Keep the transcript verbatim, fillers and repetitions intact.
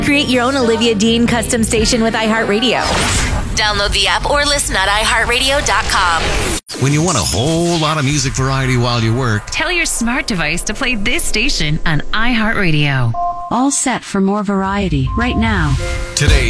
Create your own Olivia Dean custom station with iHeartRadio. Download the app or listen at i heart radio dot com. When you want a whole lot of music variety while you work, tell your smart device to play this station on iHeartRadio. All set for more variety right now. Today